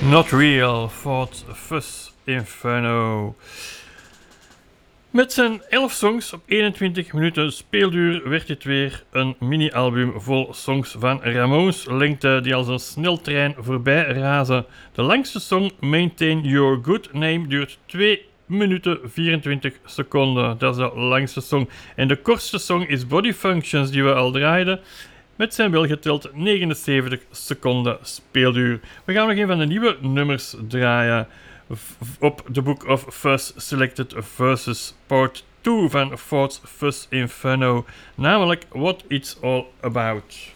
Not Real, Fort Fuss Inferno. Met zijn 11 songs op 21 minuten speelduur werd dit weer een mini-album vol songs van Ramones lengte die als een sneltrein voorbij razen. De langste song, Maintain Your Good Name, duurt 2 minuten 24 seconden. Dat is de langste song. En de kortste song is Body Functions, die we al draaiden, met zijn welgeteld 79 seconden speelduur. We gaan nog een van de nieuwe nummers draaien op The Book of Fuss Selected Verses Part 2 van Fort Fuss Inferno, namelijk What It's All About.